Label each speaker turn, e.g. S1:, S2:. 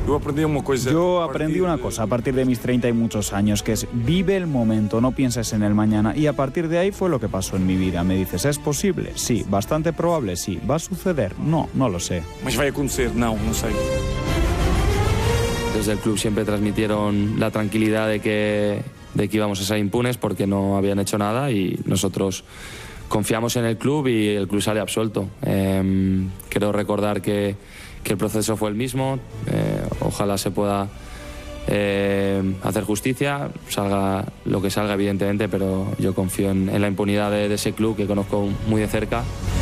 S1: Yo aprendí una cosa a partir de mis 30 y muchos años, que es vive el momento, no pienses en el mañana. Y a partir de ahí fue lo que pasó en mi vida. Me dices, ¿es posible? Sí. ¿Bastante probable? Sí. ¿Va a suceder? No, no lo sé.
S2: No sé. Desde el club siempre transmitieron la tranquilidad de que íbamos a ser impunes porque no habían hecho nada y nosotros confiamos en el club y el club sale absuelto. Quiero recordar que el proceso fue el mismo. Ojalá se pueda hacer justicia, salga lo que salga evidentemente, pero yo confío en la impunidad de ese club que conozco muy de cerca.